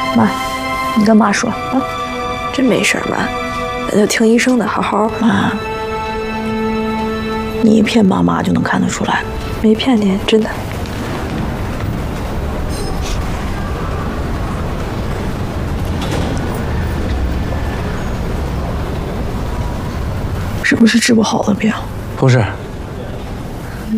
妈，你跟妈说啊。 真没事妈，咱就听医生的，好好。 妈，你一骗妈就能看得出来。 没骗您，真的。 是不是治不好的病？ 不是，